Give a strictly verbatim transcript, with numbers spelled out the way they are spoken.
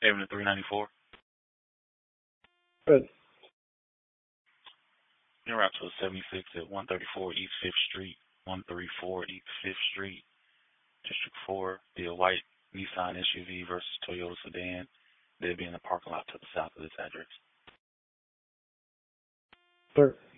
Avenue three ninety-four. Good. Your route to seventy-six at one thirty-four East fifth Street. one thirty-four East fifth Street. District four. Be a white Nissan S U V versus Toyota sedan. They'll be in the parking lot to the south of this address. Sir.